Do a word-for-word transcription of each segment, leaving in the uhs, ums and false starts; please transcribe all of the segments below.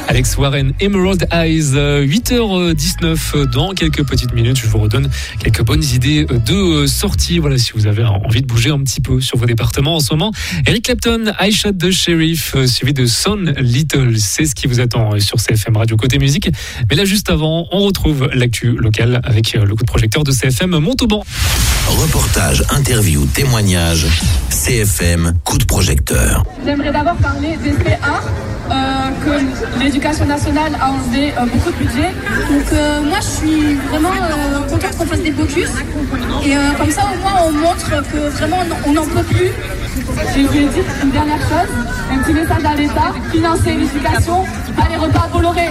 Alex Warren, Emerald Eyes, huit heures dix-neuf. Dans quelques petites minutes, je vous redonne quelques bonnes idées de sortie. Voilà, si vous avez envie de bouger un petit peu sur vos départements en ce moment. Eric Clapton, I Shot the Sheriff, suivi de Son Little. C'est ce qui vous attend sur C F M Radio Côté Musique. Mais là, juste avant, on retrouve l'actu locale avec le coup de projecteur de C F M Montauban. Reportage, interview, témoignage. C F M, coup de projecteur. J'aimerais d'abord parler des C A, euh, que l'éducation nationale a enlevé euh, beaucoup de budget. Donc euh, moi je suis vraiment euh, contente qu'on fasse des focus. Et euh, comme ça au moins on montre que vraiment on n'en peut plus. Je voulais dire une dernière chose, un petit message à l'État, financer l'éducation, pas les repas à Bolloré.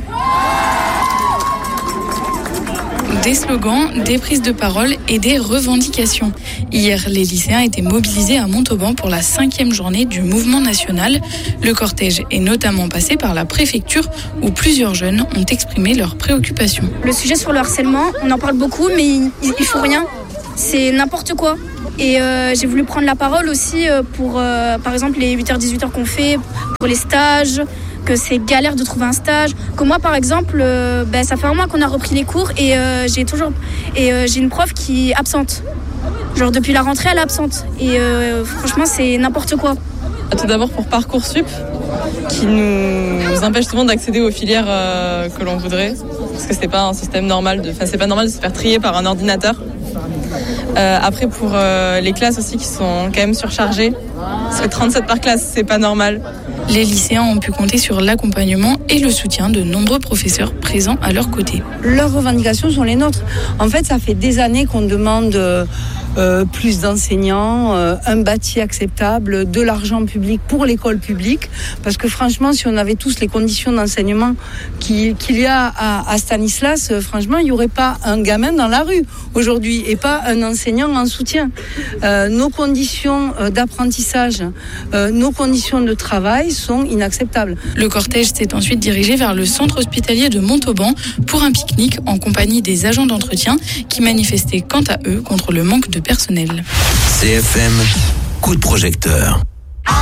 Des slogans, des prises de parole et des revendications. Hier, les lycéens étaient mobilisés à Montauban pour la cinquième journée du mouvement national. Le cortège est notamment passé par la préfecture où plusieurs jeunes ont exprimé leurs préoccupations. Le sujet sur le harcèlement, on en parle beaucoup mais il ne faut rien. C'est n'importe quoi. Et euh, j'ai voulu prendre la parole aussi pour, euh, par exemple, les huit heures dix-huit heures qu'on fait, pour les stages, que c'est galère de trouver un stage. Que moi, par exemple, euh, ben, ça fait un mois qu'on a repris les cours et euh, j'ai toujours et euh, j'ai une prof qui est absente. Genre depuis la rentrée, elle est absente. Et euh, franchement, c'est n'importe quoi. Tout d'abord pour Parcoursup, qui nous empêche souvent d'accéder aux filières euh, que l'on voudrait, parce que c'est pas un système normal. De, enfin, c'est pas normal de se faire trier par un ordinateur. Euh, après pour euh, les classes aussi qui sont quand même surchargées, parce que trente-sept par classe, c'est pas normal. Les lycéens ont pu compter sur l'accompagnement et le soutien de nombreux professeurs présents à leur côté. Leurs revendications sont les nôtres. En fait, ça fait des années qu'on demande euh, euh, plus d'enseignants, euh, un bâti acceptable, de l'argent public pour l'école publique. Parce que franchement, si on avait tous les conditions d'enseignement qu'il, qu'il y a à, à Stanislas, euh, franchement, il n'y aurait pas un gamin dans la rue aujourd'hui et pas un enseignant en soutien. Euh, nos conditions euh, d'apprentissage, euh, nos conditions de travail sont inacceptables. Le cortège s'est ensuite dirigé vers le centre hospitalier de Montauban pour un pique-nique en compagnie des agents d'entretien qui manifestaient quant à eux contre le manque de personnel. C F M, coup de projecteur.